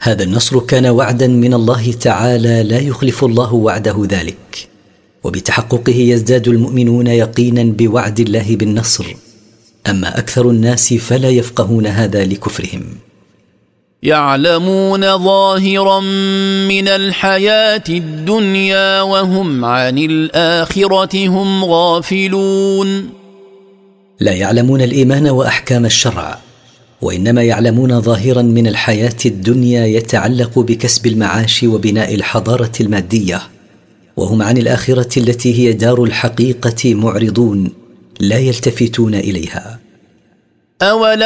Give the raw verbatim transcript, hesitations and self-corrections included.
هذا النصر كان وعدا من الله تعالى لا يخلف الله وعده ذلك، وبتحققه يزداد المؤمنون يقينا بوعد الله بالنصر. أما أكثر الناس فلا يفقهون هذا لكفرهم. يعلمون ظاهرا من الحياة الدنيا وهم عن الآخرة هم غافلون. لا يعلمون الإيمان وأحكام الشرع، وإنما يعلمون ظاهرا من الحياة الدنيا يتعلق بكسب المعاش وبناء الحضارة المادية، وهم عن الآخرة التي هي دار الحقيقة معرضون لا يلتفتون إليها. أولا